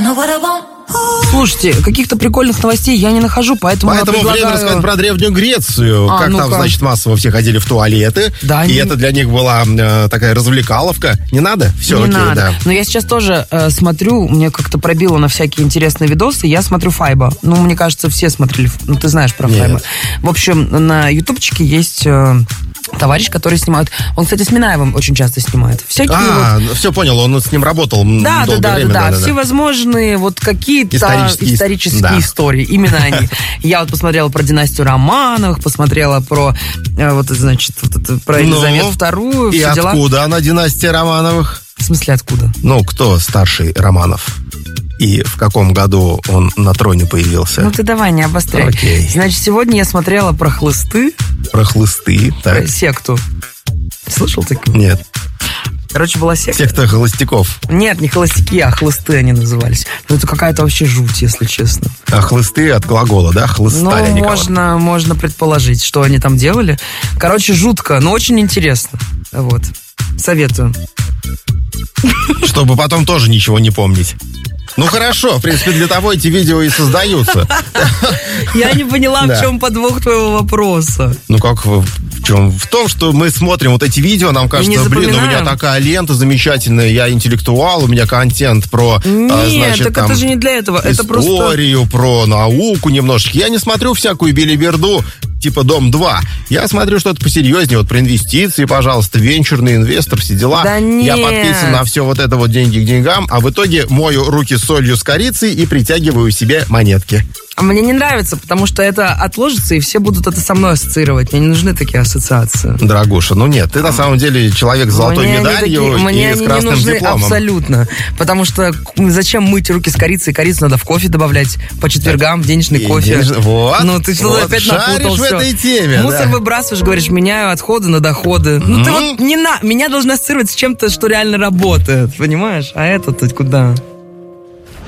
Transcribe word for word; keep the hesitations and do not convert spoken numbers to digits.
Слушайте, каких-то прикольных новостей я не нахожу, поэтому, поэтому предлагаю... время рассказать про Древнюю Грецию. А, как ну-ка. там, значит, массово все ходили в туалеты. Да, и не... это для них была э, такая развлекаловка. Не надо? Все, не окей, надо. да. Но я сейчас тоже э, смотрю, мне как-то пробило на всякие интересные видосы, я смотрю Файба. Ну, мне кажется, все смотрели, ну, ты знаешь про Нет. Файба. В общем, на ютубчике есть... Э, товарищ, который снимает... Он, кстати, с Минаевым очень часто снимает. Всякие А, вот... все понял, он с ним работал Да, долгое да, да, время. да, да, да. да, да. Всевозможные вот какие-то Исторические, исторические да. истории. Именно они. Я вот посмотрела про династию Романовых, посмотрела про, э, вот, значит, вот это, про Елизавету Ну, вторую. И все дела. откуда она, династия Романовых? В смысле, откуда? Ну, кто старший Романов? И в каком году он на троне появился? Ну ты давай, не обостряй. Окей. Значит, сегодня я смотрела про хлысты, Про хлысты, про так? секту. Слышал такое? Нет. Короче, была секта. Секта холостяков. Нет, не холостяки, а хлысты они назывались. Ну, это какая-то вообще жуть, если честно. А хлысты от глагола, да? Хлыстали Ну, они кого-то. можно, можно предположить, что они там делали. Короче, жутко, но очень интересно. Вот. Советую. Чтобы потом тоже ничего не помнить. Ну хорошо, в принципе, для того эти видео и создаются. Я не поняла, в Да. чем подвох твоего вопроса. Ну как в в чем? В том, что мы смотрим вот эти видео, нам кажется, не блин, у меня запоминаем. такая лента замечательная, я интеллектуал, у меня контент про, а, Нет, значит, так там, это же не для этого. Это просто... историю, про науку немножечко. Я не смотрю всякую билиберду, типа «Дом два». Я смотрю что-то посерьезнее, вот про инвестиции, пожалуйста, венчурный инвестор, все дела. Да Я нет. подписан на все вот это вот деньги к деньгам, а в итоге мою руки солью с корицей и притягиваю себе монетки. А мне не нравится, потому что это отложится, и все будут это со мной ассоциировать. Мне не нужны такие ассоциации. Дорогуша, ну нет, ты на самом деле человек с золотой Мне они медалью такие- мне и с они красным не нужны дипломом. абсолютно. Потому что зачем мыть руки с корицей? Корицу надо в кофе добавлять по четвергам, денежный И кофе. денеж- Вот, Ну, ты что-то вот, опять шаришь напутал. в всё. этой теме, Мусор да. выбрасываешь, говоришь, меняю отходы на доходы. Ну, ты Мгм. вот не на... Меня должны ассоциировать с чем-то, что реально работает, понимаешь? А это тут куда?